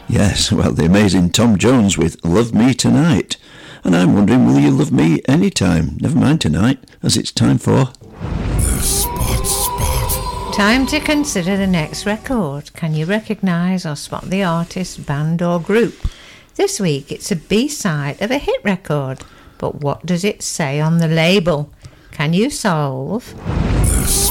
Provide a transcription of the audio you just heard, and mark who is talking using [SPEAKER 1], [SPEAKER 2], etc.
[SPEAKER 1] Yes, well, the amazing Tom Jones with Love Me Tonight. And I'm wondering, will you love me anytime? Never mind tonight, as it's time for...
[SPEAKER 2] The Spot.
[SPEAKER 3] Time to consider the next record. Can you recognise or spot the artist, band or group? This week it's a B-side of a hit record. But what does it say on the label? Can you solve